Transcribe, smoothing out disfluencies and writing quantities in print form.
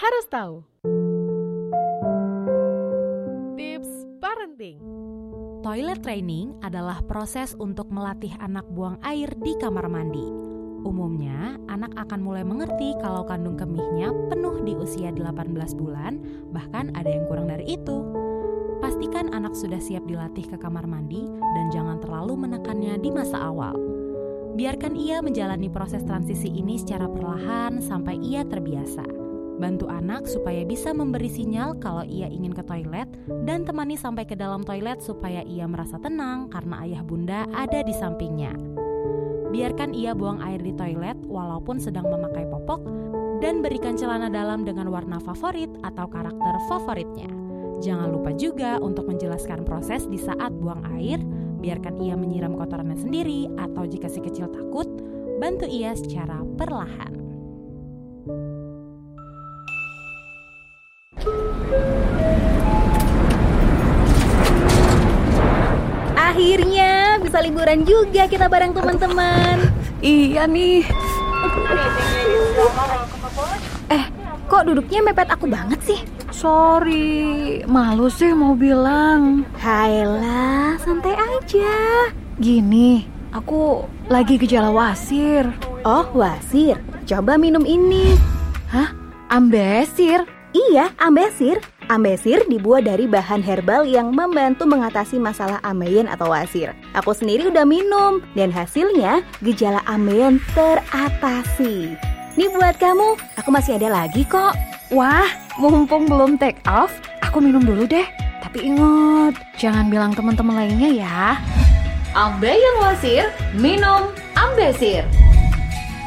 harus tahu. Tips parenting. Toilet training adalah proses untuk melatih anak buang air di kamar mandi. Umumnya, anak akan mulai mengerti kalau kandung kemihnya penuh di usia 18 bulan, bahkan ada yang kurang dari itu. Pastikan anak sudah siap dilatih ke kamar mandi dan jangan terlalu menekannya di masa awal. Biarkan ia menjalani proses transisi ini secara perlahan sampai ia terbiasa. Bantu anak supaya bisa memberi sinyal kalau ia ingin ke toilet dan temani sampai ke dalam toilet supaya ia merasa tenang karena ayah bunda ada di sampingnya. Biarkan ia buang air di toilet walaupun sedang memakai popok dan berikan celana dalam dengan warna favorit atau karakter favoritnya. Jangan lupa juga untuk menjelaskan proses di saat buang air, biarkan ia menyiram kotorannya sendiri atau jika si kecil takut, bantu ia secara perlahan. Akhirnya bisa liburan juga kita bareng teman-teman. Iya nih. Kok duduknya mepet aku banget sih? Sorry, malu sih mau bilang. Hayalah, santai aja. Gini, aku lagi gejala wasir. Oh, wasir. Coba minum ini. Hah? Ambesir? Iya, ambesir. Ambesir dibuat dari bahan herbal yang membantu mengatasi masalah ambeien atau wasir. Aku sendiri udah minum dan hasilnya gejala ambeien teratasi. Nih buat kamu, aku masih ada lagi kok. Wah, mumpung belum take off, aku minum dulu deh. Tapi ingat, jangan bilang teman-teman lainnya ya. Ambeien wasir, minum Ambesir.